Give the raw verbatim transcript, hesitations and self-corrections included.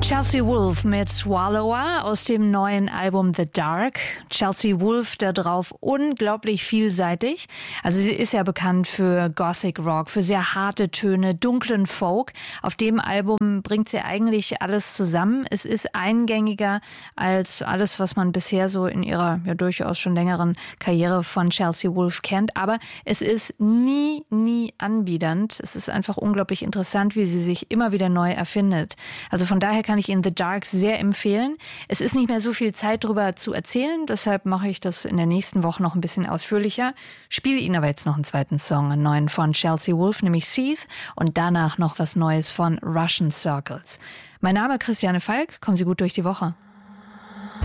Chelsea Wolfe mit Swallower aus dem neuen Album The Dark. Chelsea Wolfe da drauf unglaublich vielseitig. Also sie ist ja bekannt für Gothic Rock, für sehr harte Töne, dunklen Folk. Auf dem Album bringt sie eigentlich alles zusammen. Es ist eingängiger als alles, was man bisher so in ihrer ja durchaus schon längeren Karriere von Chelsea Wolfe kennt. Aber es ist nie, nie anbiedernd. Es ist einfach unglaublich interessant, wie sie sich immer wieder neu erfindet. Also von daher kann ich Ihnen The Dark sehr empfehlen. Es ist nicht mehr so viel Zeit darüber zu erzählen, deshalb mache ich das in der nächsten Woche noch ein bisschen ausführlicher. Spiele Ihnen aber jetzt noch einen zweiten Song, einen neuen von Chelsea Wolfe, nämlich Seethe, und danach noch was Neues von Russian Circles. Mein Name ist Christiane Falk, kommen Sie gut durch die Woche.